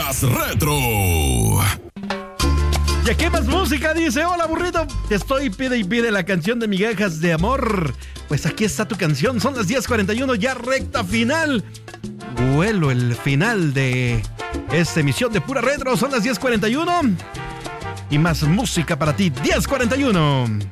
más retro. ¿Y aquí más música? Dice, hola burrito, te estoy pide y pide la canción de Migajas de Amor. Pues aquí está tu canción, son las 10:41, ya recta final. Vuelo el final de esta emisión de Pura Retro, son las 10:41. Y más música para ti, 10:41.